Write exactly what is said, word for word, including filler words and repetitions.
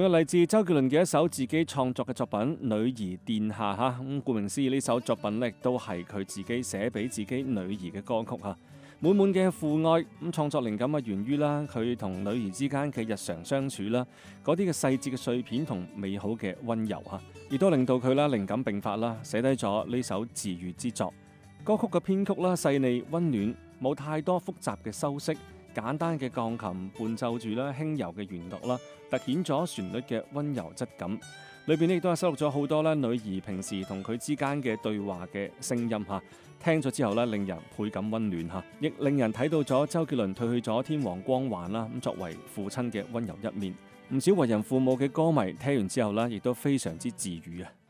嚟自周杰倫嘅一首自己創作嘅作品《女兒殿下》嚇，咁顧名思義呢首作品咧都係佢自己寫俾自己女兒嘅歌曲嚇，滿滿嘅父愛。咁創作靈感啊源於啦佢同女兒之間嘅日常相處啦，嗰啲嘅細節嘅碎片同美好嘅溫柔嚇，亦都令到佢啦靈感迸發啦，寫低咗呢首治癒之作。歌曲嘅編曲啦細膩溫暖，冇太多複雜嘅修飾。簡單嘅鋼琴伴奏住啦輕柔嘅弦樂啦，突顯咗旋律嘅溫柔質感。裏邊亦都係收錄咗好多咧女兒平時同佢之間嘅對話嘅聲音嚇，聽咗之後咧令人倍感溫暖嚇，亦令人睇到咗周杰倫褪去咗天王光環啦，咁作為父親嘅溫柔一面。唔少為人父母嘅歌迷聽完之後咧，亦都非常之治癒啊！